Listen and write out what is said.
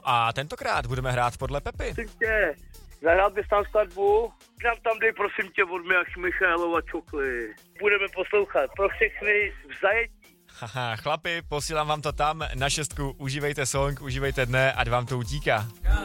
a tentokrát budeme hrát podle Pepy. Prosím tě, zahrál bys tam skladbu? Tam dej prosím tě od Mijáš Michailova Čokly. Budeme poslouchat pro všechny v zajetí. Haha, chlapi, posílám vám to tam na 6, užívejte song, užívejte dne, ať vám to utíká.